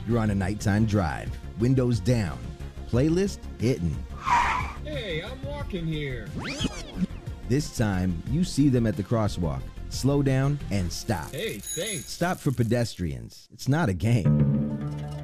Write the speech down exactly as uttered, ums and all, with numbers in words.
You're on a nighttime drive, windows down, playlist hitting. Hey, I'm walking here. This time, you see them at the crosswalk. Slow down and stop. Hey, thanks. Stop for pedestrians. It's not a game.